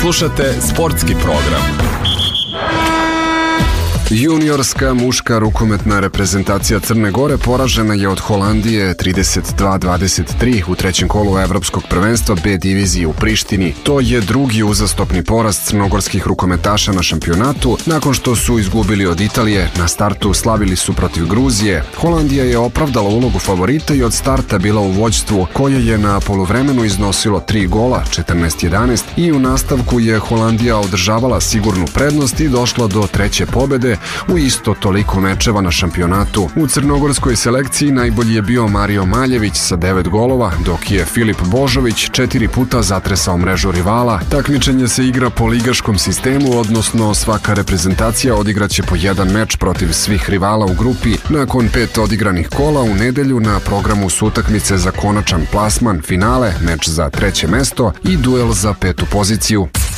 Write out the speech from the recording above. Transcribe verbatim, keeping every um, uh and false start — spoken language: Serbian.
Slušate sportski program. Juniorska muška rukometna reprezentacija Crne Gore poražena je od Holandije trideset dva dvadeset tri u trećem kolu evropskog prvenstva B divizije u Prištini. To je drugi uzastopni poraz crnogorskih rukometaša na šampionatu nakon što su izgubili od Italije. Na startu slavili su protiv Gruzije. Holandija je opravdala ulogu favorita i od starta bila u vođstvu koje je na poluvremenu iznosilo tri gola, četrnaest jedanaest, i u nastavku je Holandija održavala sigurnu prednost i došla do treće pobede u isto toliko mečeva na šampionatu. U crnogorskoj selekciji najbolji je bio Mario Maljević sa devet golova, dok je Filip Božović četiri puta zatresao mrežu rivala. Takmičenje se igra po ligaškom sistemu, odnosno svaka reprezentacija odigraće po jedan meč protiv svih rivala u grupi. Nakon pet odigranih kola u nedelju na programu su utakmice za konačan plasman, finale, meč za treće mesto i duel za petu poziciju.